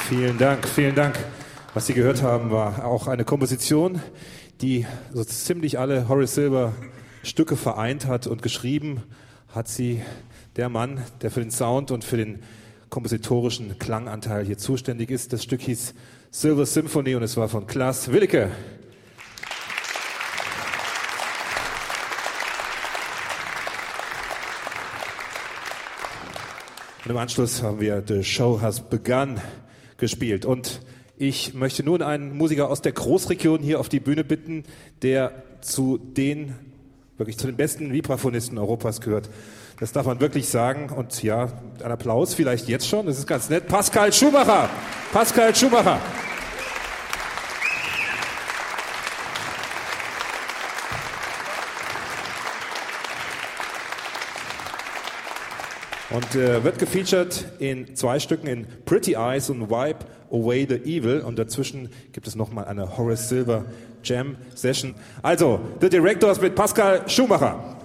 Vielen Dank, vielen Dank. Was Sie gehört haben, war auch eine Komposition, die so ziemlich alle Horace Silver Stücke vereint hat, und geschrieben hat sie der Mann, der für den Sound und für den kompositorischen Klanganteil hier zuständig ist. Das Stück hieß Silver Symphony und es war von Klaas Willicke. Und im Anschluss haben wir The Show Has Begun gespielt. Und ich möchte nun einen Musiker aus der Großregion hier auf die Bühne bitten, der wirklich zu den besten Vibraphonisten Europas gehört. Das darf man wirklich sagen. Und ja, ein Applaus vielleicht jetzt schon, das ist ganz nett. Pascal Schumacher! Pascal Schumacher! Und wird gefeatured in 2 Stücken, in Pretty Eyes und Wipe Away the Evil. Und dazwischen gibt es nochmal eine Horace Silver Jam Session. Also, The Directors mit Pascal Schumacher.